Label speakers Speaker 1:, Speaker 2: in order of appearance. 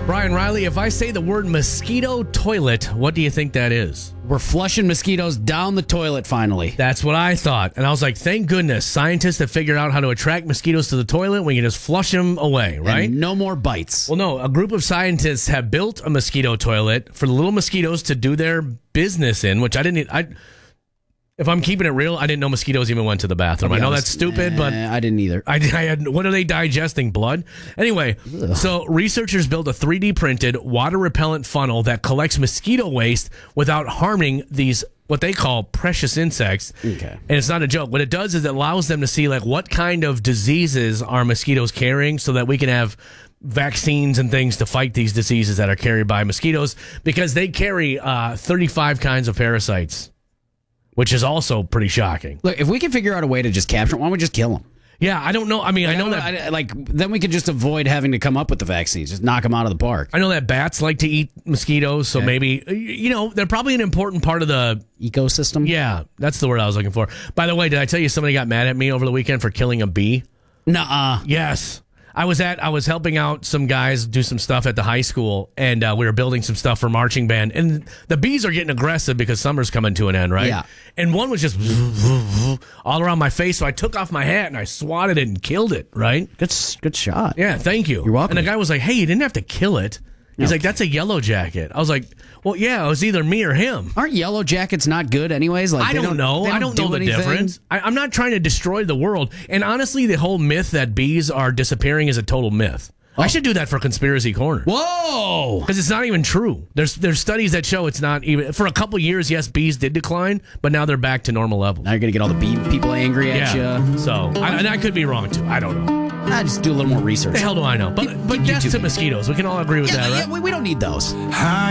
Speaker 1: Brian Riley, if I say the word mosquito toilet, what do you think that is?
Speaker 2: We're flushing mosquitoes down the toilet finally.
Speaker 1: That's what I thought. And I was like, thank goodness, scientists have figured out how to attract mosquitoes to the toilet. We can just flush them away, right?
Speaker 2: And no more bites.
Speaker 1: Well, no, a group of scientists have built a mosquito toilet for the little mosquitoes to do their business in, which if I'm keeping it real, I didn't know mosquitoes even went to the bathroom. I know that's stupid, but
Speaker 2: I didn't either.
Speaker 1: I had. What are they digesting? Blood? Anyway, so researchers built a 3D printed water repellent funnel that collects mosquito waste without harming these what they call precious insects.
Speaker 2: Okay.
Speaker 1: And it's not a joke. What it does is it allows them to see like what kind of diseases are mosquitoes carrying, so that we can have vaccines and things to fight these diseases that are carried by mosquitoes, because they carry 35 kinds of parasites. Which is also pretty shocking.
Speaker 2: Look, if we can figure out a way to just capture them, why don't we just kill them?
Speaker 1: Yeah, I don't know. I mean, I know that...
Speaker 2: then we could just avoid having to come up with the vaccines. Just knock them out of the park.
Speaker 1: I know that bats like to eat mosquitoes, so maybe, they're probably an important part of the...
Speaker 2: ecosystem?
Speaker 1: Yeah, that's the word I was looking for. By the way, did I tell you somebody got mad at me over the weekend for killing a bee?
Speaker 2: Nuh-uh.
Speaker 1: Yes. I was helping out some guys do some stuff at the high school, and we were building some stuff for marching band. And the bees are getting aggressive because summer's coming to an end, right?
Speaker 2: Yeah.
Speaker 1: And one was just all around my face, so I took off my hat and I swatted it and killed it, right?
Speaker 2: Good shot.
Speaker 1: Yeah, thank you.
Speaker 2: You're welcome.
Speaker 1: And the guy was like, hey, you didn't have to kill it. He's like, that's a yellow jacket. I was like, well, yeah, it was either me or him.
Speaker 2: Aren't yellow jackets not good anyways? Like
Speaker 1: I don't know. I don't know the difference. I'm not trying to destroy the world. And honestly, the whole myth that bees are disappearing is a total myth. I should do that for Conspiracy Corner.
Speaker 2: Whoa!
Speaker 1: Because it's not even true. There's studies that show it's not even... For a couple years, yes, bees did decline, but now they're back to normal levels.
Speaker 2: Now you're going to get all the bee people angry at you.
Speaker 1: So, and I could be wrong, too. I don't know.
Speaker 2: Just do a little more research.
Speaker 1: The hell do I know? But death to mosquitoes. We can all agree with that, right?
Speaker 2: Yeah, we don't need those.